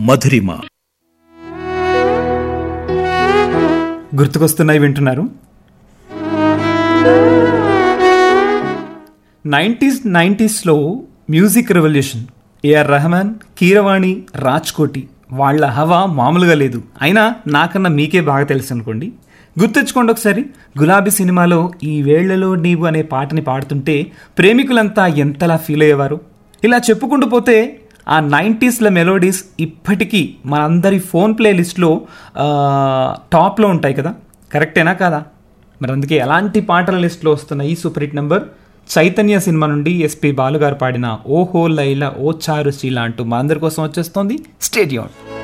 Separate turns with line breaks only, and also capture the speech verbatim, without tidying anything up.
మధురిమ.
గుర్తుకొస్తున్నాయి వింటున్నారు. Nineties నైంటీస్లో music revolution, AR Rahman, Keeravani, Raj Koti వాళ్ళ హవా మామూలుగా లేదు. అయినా నాకన్నా మీకే బాగా తెలుసు అనుకోండి. గుర్తెచ్చుకోండి ఒకసారి, గులాబీ సినిమాలో ఈ వేళ్లలో నీవు అనే పాటని పాడుతుంటే ప్రేమికులంతా ఎంతలా ఫీల్ అయ్యేవారు. ఇలా చెప్పుకుంటూ పోతే ఆ నైంటీస్ల మెలోడీస్ ఇప్పటికీ మనందరి ఫోన్ ప్లేలిస్ట్లో టాప్లో ఉంటాయి కదా. కరెక్టేనా కాదా? మరి అందుకే ఎలాంటి పాటల లిస్ట్లో వస్తున్న ఈ super hit number Chaitanya cinema నుండి ఎస్పి బాలుగారు పాడిన ఓహో లైలా ఓ చారు శీలా అంటూ మా అందరి కోసం వచ్చేస్తోంది. స్టేడియం.